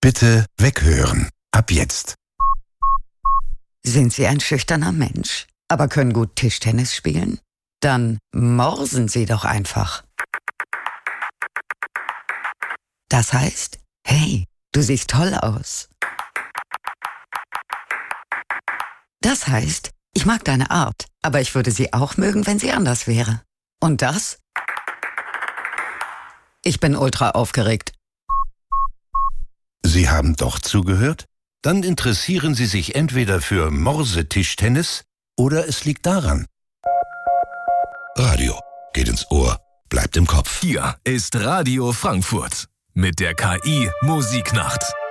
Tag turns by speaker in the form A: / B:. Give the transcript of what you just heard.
A: Bitte weghören. Ab jetzt.
B: Sind Sie ein schüchterner Mensch, aber können gut Tischtennis spielen? Dann morsen Sie doch einfach. Das heißt, hey, du siehst toll aus. Das heißt, ich mag deine Art, aber ich würde sie auch mögen, wenn sie anders wäre. Und das? Ich bin ultra aufgeregt.
A: Sie haben doch zugehört? Dann interessieren Sie sich entweder für Morsetischtennis oder es liegt daran. Radio geht ins Ohr, bleibt im Kopf.
C: Hier ist Radio Frankfurt mit der KI Musiknacht.